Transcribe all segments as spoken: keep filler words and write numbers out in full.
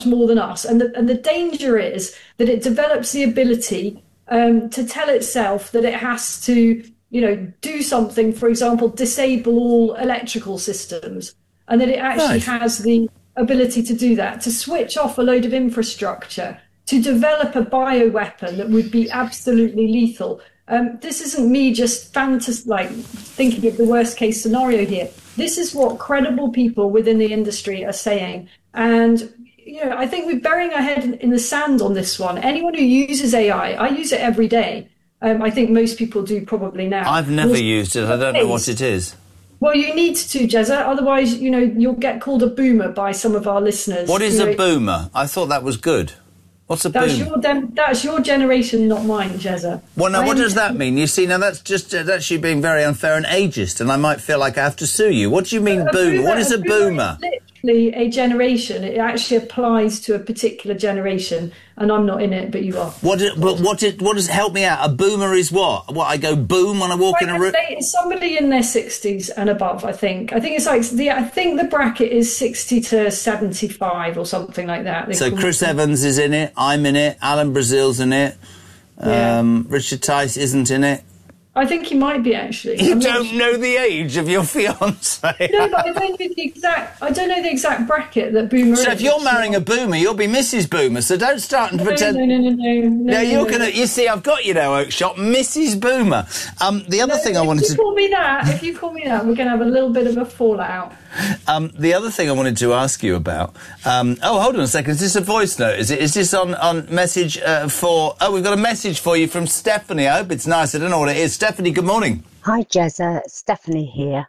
more than us. And the, and the danger is that it develops the ability um, to tell itself that it has to, you know, do something, for example, disable all electrical systems, and that it actually right. has the ability to do that, to switch off a load of infrastructure, to develop a bioweapon that would be absolutely lethal. Um, this isn't me just fantas- like thinking of the worst case scenario here. This is what credible people within the industry are saying. And, you know, I think we're burying our head in, in the sand on this one. Anyone who uses A I, I use it every day. Um, I think most people do probably now. I've never used it. I don't know what it is. Well, you need to, Jezza. Otherwise, you know, you'll get called a boomer by some of our listeners. What is you a know, boomer? I thought that was good. What's a that's boomer? Your dem- that's your generation, not mine, Jezza. Well, now, what does that mean? You see, now that's just uh, that's you being very unfair and ageist, and I might feel like I have to sue you. What do you mean, a boomer? boomer? What is a, a boomer? boomer? Is literally a generation. It actually applies to a particular generation, and I'm not in it, but you are. What? Did, but what? Did, what does help me out? A boomer is what? What? I go boom when I walk right, in a room. It's somebody in their sixties and above. I think. I think it's like the. I think the bracket is sixty to seventy-five or something like that. They so Chris Evans is in it. I'm in it. Alan Brazil's in it. Yeah. Um, Richard Tice isn't in it. I think he might be, actually. You I'm don't not... know the age of your fiancé. No, but I don't know the exact. I don't know the exact bracket that Boomer so is. So if you're marrying a Boomer, you'll be Missus Boomer. So don't start and no, pretend. No, no, no, no, no. No, you're no, gonna. No. You see, I've got you now, Oakshott, Missus Boomer. Um, the other no, thing I wanted to. If you call me that, if you call me that, we're gonna have a little bit of a fallout. Um, the other thing I wanted to ask you about. Um, oh, hold on a second. Is this a voice note? Is it? Is this on on message uh, for? Oh, we've got a message for you from Stephanie. I hope it's nice. I don't know what it is. Stephanie, good morning. Hi, Jezza. Stephanie here.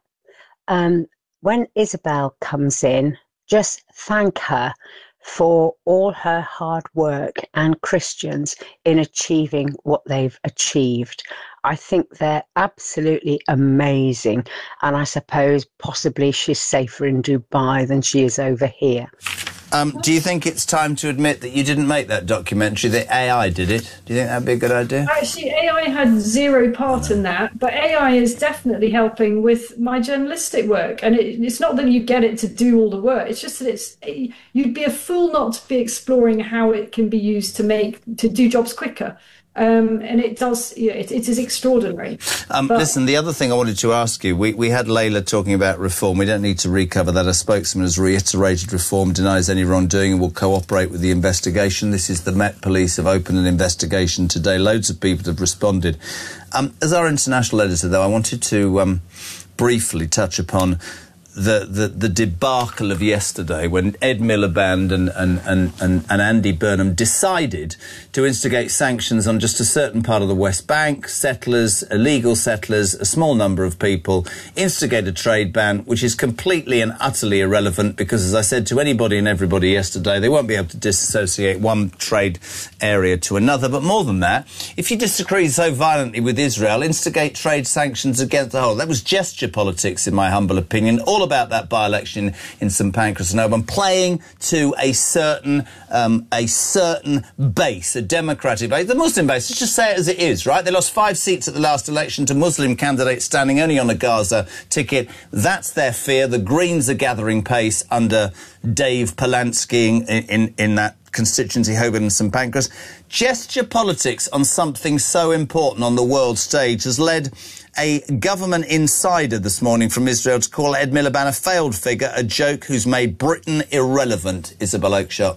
Um, when Isabel comes in, just thank her for all her hard work and Christians in achieving what they've achieved. I think they're absolutely amazing. And I suppose possibly she's safer in Dubai than she is over here. Um, do you think it's time to admit that you didn't make that documentary, that A I did it? Do you think that'd be a good idea? Actually, A I had zero part in that, but A I is definitely helping with my journalistic work. And it, it's not that you get it to do all the work, it's just that it's you'd be a fool not to be exploring how it can be used to make to do jobs quicker. Um, and it does, yeah, it, it is extraordinary. Um, but, listen, the other thing I wanted to ask you, we, we had Layla talking about reform. We don't need to recover that. A spokesman has reiterated reform, denies any wrongdoing and will cooperate with the investigation. This is the Met Police have opened an investigation today. Loads of people have responded. Um, as our international editor, though, I wanted to um, briefly touch upon The, the the debacle of yesterday when Ed Miliband and, and, and, and, and Andy Burnham decided to instigate sanctions on just a certain part of the West Bank, settlers, illegal settlers, a small number of people, instigate a trade ban, which is completely and utterly irrelevant because, as I said to anybody and everybody yesterday, they won't be able to disassociate one trade area to another. But more than that, if you disagree so violently with Israel, instigate trade sanctions against the whole. That was gesture politics, in my humble opinion. All about that by-election in St Pancras and Oban, playing to a certain um, a certain base, a democratic base, the Muslim base. Let's just say it as it is, right? They lost five seats at the last election to Muslim candidates standing only on a Gaza ticket. That's their fear. The Greens are gathering pace under Dave Polanski in, in, in that constituency, Holborn and St Pancras. Gesture politics on something so important on the world stage has led a government insider this morning from Israel to call Ed Miliband a failed figure, a joke who's made Britain irrelevant. Isabel Oakshott.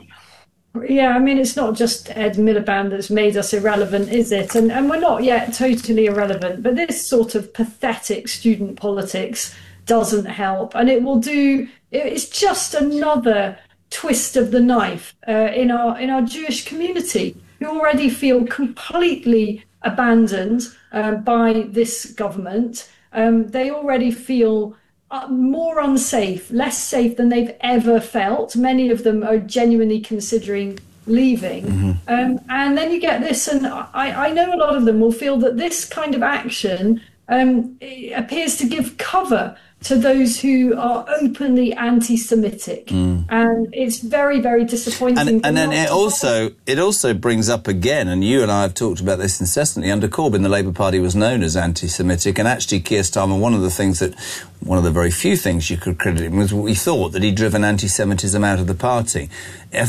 Yeah, I mean, it's not just Ed Miliband that's made us irrelevant, is it? And, and we're not yet totally irrelevant, but this sort of pathetic student politics doesn't help. And it will do, it's just another twist of the knife uh, in our in our Jewish community, who already feel completely abandoned um, by this government. Um, they already feel uh, more unsafe, less safe than they've ever felt. Many of them are genuinely considering leaving. Mm-hmm. Um, and then you get this, and I, I know a lot of them will feel that this kind of action um, appears to give cover to those who are openly anti-Semitic, mm. and it's very, very disappointing. And, and then it also it also brings up again, and you and I have talked about this incessantly. Under Corbyn, the Labour Party was known as anti-Semitic, and actually Keir Starmer, one of the things that, one of the very few things you could credit him was we thought that he'd driven anti-Semitism out of the party.